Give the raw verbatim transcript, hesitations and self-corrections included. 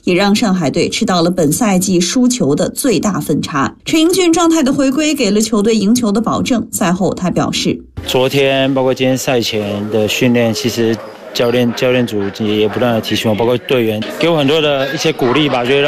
也让上海队吃到了本赛季输球的最大分差。陈英俊状态的回归给了球队赢球的保证。赛后他表示， 昨天包括今天赛前的训练，其实教练教练组也不断的提醒我，包括队员给我很多的一些鼓励吧，就让